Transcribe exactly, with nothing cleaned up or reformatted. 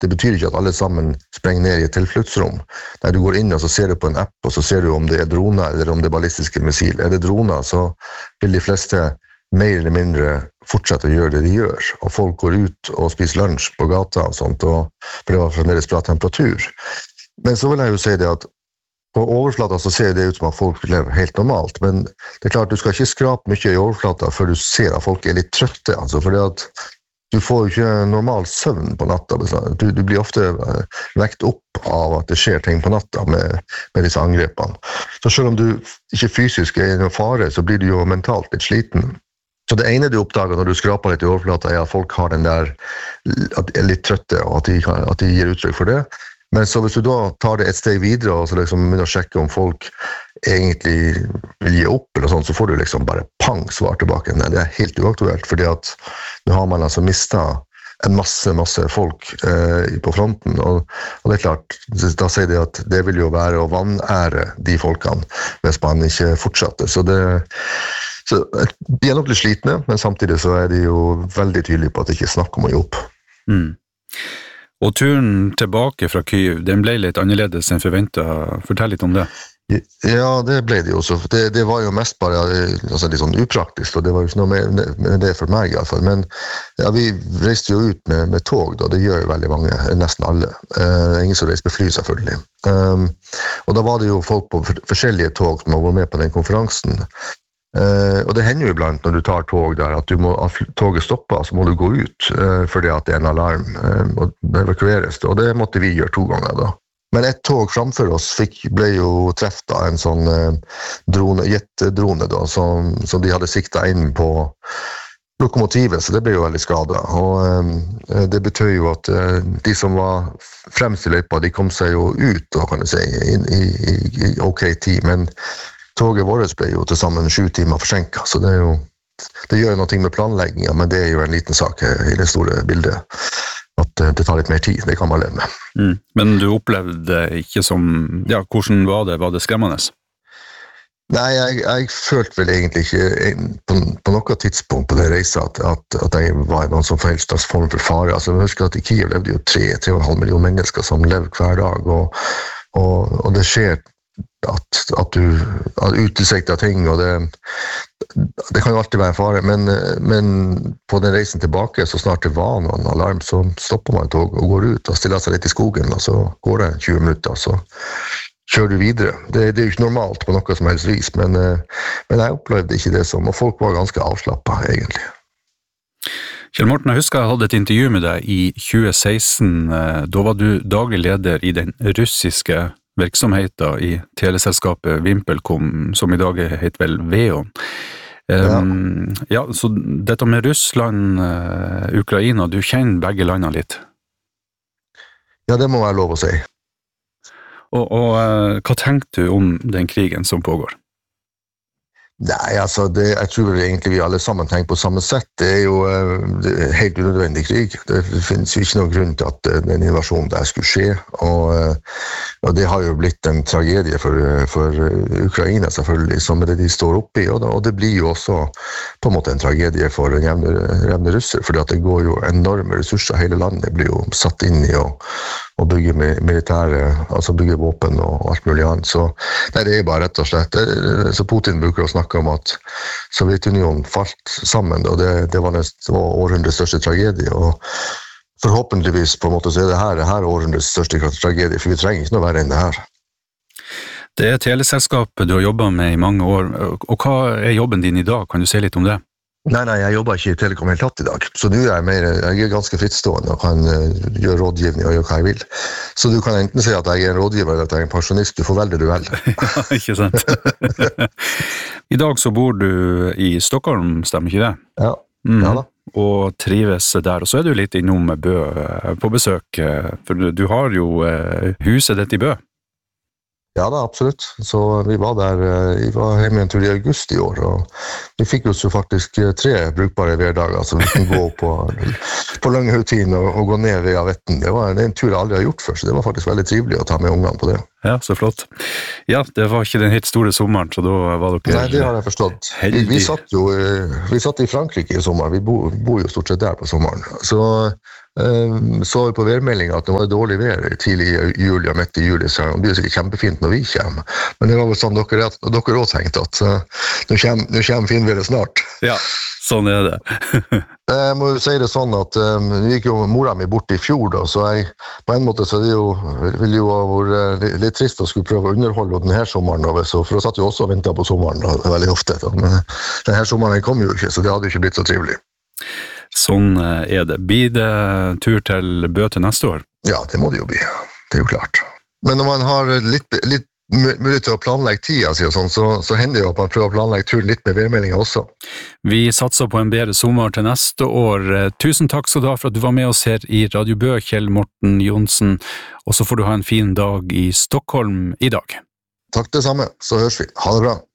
det betyr ikke at alle sammen sprenger ned i et tilfluktsrom. Der du går inn og så ser du på en app, og så ser du om det er droner eller om det er ballistiske missil. Er det droner, så vil de fleste mer eller mindre fortsette å gjøre det de gjør. Og folk går ut og spiser lunsj på gata og sånt, og, for det var fremdeles bra temperatur. Men så vil jeg jo si det at på overflata så ser det ut som at folk lever helt normalt, men det er klart du skal ikke skrape mye i overflata før du ser at folk er litt trøtte, altså, fordi at du får jo ikke normal søvn på natta. Du, du blir ofte vekt opp av at det skjer ting på natta med, med disse angrepene. Så selv om du ikke fysisk er i noen fare, så blir du jo mentalt litt sliten. Så det ene du oppdager når du skraper litt i overflata er at folk har den der, at de er litt trøtte, og at de, kan, at de gir uttrykk for det. Men så hvis du da tar det et steg videre og så liksom begynner å sjekke om folk egentlig vil gi opp eller sånt, så får du liksom bare pang svar tilbake. Nei, det er helt uaktuelt, fordi at nå har man altså mistet en masse, masse folk eh, på fronten, og, og det er klart, da sier de at det vil jo være å vanære de folkene hvis man ikke fortsetter. Så det, så de er nok litt slitne, men samtidig så er de jo veldig tydelige på at det ikke er snakk om å gi opp. Mm. Og turen tilbake fra Kyiv, den ble litt annerledes enn forventet. Fortell litt om det. Ja, det ble det jo også. Det, det var jo mest bare altså, litt sånn upraktisk, og det var jo ikke noe med, med det for meg i hvert fall. Men ja, vi reiste jo ut med, med tog, da. Det gjør jo veldig mange, nesten alle. Uh, ingen som reiser med fly, selvfølgelig. Um, og da var det jo folk på forskjellige tog som var med på den konferansen. Uh, og det hender jo iblant når du tar tog der at, du må, at toget stopper, så må du gå ut uh, fordi at det er en alarm uh, og det evakueres, og det måtte vi gjøre to ganger da. Men et tog framfor oss fikk, ble jo treffet av en sånn uh, drone, jetdrone da, som, som de hadde siktet inn på lokomotivet, så det ble jo veldig skadet. Og uh, det betød jo at uh, de som var fremst i løypa, de kom seg jo ut, da, kan du si, i, i, i ok tid, men toget vårt ble jo til sammen sju timer forsinket, så det er jo, det gjør noe med planleggingen, men det er jo en liten sak i det store bildet, at det tar litt mer tid, det kan man leve med. Mm. Men du opplevde ikke som, ja, hvordan var det, var det skremmende? Nei, jeg, jeg følte vel egentlig ikke på, på noe tidspunkt på det reisa at, at, at jeg var i noen som helst slags form for fare. Altså, jeg husker at i Kyiv levde jo tre, tre og en halv million mennesker som levde hver dag, og, og, og det skjer at, at du har utilsiktet ting, og det, det kan jo alltid være en fare, men, men på den reisen tilbake, så snart det var noen alarm, så stopper man tog og går ut og stiller seg litt i skogen, og så går det tjue minutter, så kjører du videre. Det, det er jo ikke normalt på noe som helst vis, men, men jeg opplevde ikke det som, og folk var ganske avslappet, egentlig. Kjell Morten, jeg husker jeg hadde et intervju med deg i tjue seksten, da var du daglig leder i den russiske virksomheten i teleselskapet VimpelCom, som i dag heter vel VEON. Um, ja. ja, så dette med Russland, uh, Ukraina, du kjenner begge landene litt? Ja, det må jeg lov å si. Og, og uh, hva tenker du om den krigen som pågår? Nei, altså, det, jeg tror vel egentlig vi alle sammen tenker på samme sett. Det er jo det er helt unødvendig krig. Det finnes jo ikke noen grunn til at den invasjonen der skulle skje, og, og det har jo blitt en tragedie for, for Ukraina selvfølgelig, som det de står oppe i, og, og det blir jo også på en måte en tragedie for en jevne, jevne russer, fordi at det går jo enorme ressurser, hele landet blir jo satt inn i å og bygge militære, altså bygge våpen og alt mulig annet. Så nei, det er bare rett og slett. Det, så Putin bruker å snakke om at Sovjetunionen falt sammen, og det, det var, nest, det var århundrets største tragedie, og forhåpentligvis på en måte så er det her, det her århundrets største tragedie, for vi trenger ikke noe verre enn det her. Det er teleselskapet du har jobbet med i mange år, og hva er jobben din i dag? Kan du si litt om det? Nei, nei, jeg jobber ikke i Telekom helt tatt i dag, så nå er jeg mer, jeg er ganske frittstående og kan uh, gjøre rådgivning og gjøre hva jeg vil. Så du kan enten si at jeg er en rådgiver eller at jeg er en pensjonist, du får velge det du vel. Ja, ikke sant. I dag så bor du i Stockholm, stemmer ikke det? Ja, mm. ja da. Og trives der, og så er du litt innom Bø på besøk, for du har jo huset ditt i Bø. Ja da, absolutt. Så vi var der, vi var hjemme en tur i august i år, og vi fikk oss jo faktisk tre brukbare hverdager, så vi kan gå på, på Langehaugtien og, og gå ned ved Avetten. Det var en, en tur jeg aldri har gjort før, så det var faktisk veldig trivelig å ta med ungene på det. Ja, så flott. Ja, det var ikke den helt store sommeren, så da var dere... Nei, det har jeg forstått. Vi, vi, satt jo vi satt i Frankrike i sommer, vi bor, bor jo stort sett der på sommeren. Så Um, så vi på værmeldingen at det var dårlig vær tidlig i juli og midt i juli, så det blir sikkert kjempefint når vi kommer. Men det var vel sånn dere, dere også tenkte at uh, nå kommer, nå kommer finværet snart. Ja, sånn er det. Jeg må jo si det sånn at um, vi gikk jo mora mi bort i fjor da, så jeg, på en måte så er det jo, vil jo ha vært litt, litt trist å skulle prøve å underholde denne sommeren, da, så, for jeg satt jo også og ventet på sommeren da, veldig ofte. Da. Men denne sommeren kom jo ikke, så det hadde jo ikke blitt så trivelig. Sånn er det. Blir det tur til Bø til neste år? Ja, det må det jo bli. Det er jo klart. Men når man har litt, litt mulighet til å planlegge tida si og sånn, så, så hender det jo at man prøver å planlegge turen litt med værmeldingen også. Vi satser på en bedre sommer til neste år. Tusen takk skal du ha for at du var med oss her i Radio Bø, Kjell Morten Johnsen, og så får du ha en fin dag i Stockholm i dag. Takk det samme, så høres vi. Ha det bra.